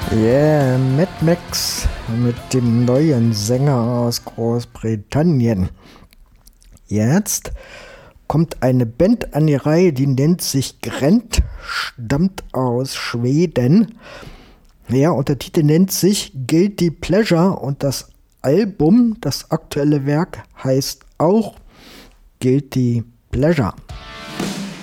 Yeah, Mad Max mit dem neuen Sänger aus Großbritannien. Jetzt kommt eine Band an die Reihe, die nennt sich Grent, stammt aus Schweden. Ja, und der Titel nennt sich Guilty Pleasure und das Album, das aktuelle Werk, heißt auch Guilty Pleasure.